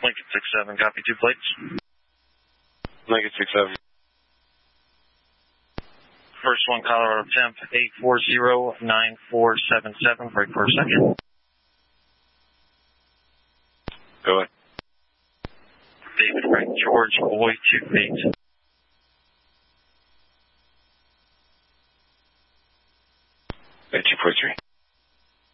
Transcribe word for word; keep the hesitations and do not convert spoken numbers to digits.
Lincoln six seven, copy two plates. Lincoln six seven. First one, Colorado temp eight four zero nine four seven seven, break for a second. Go ahead. David Frank George, boy two feet. At two four three.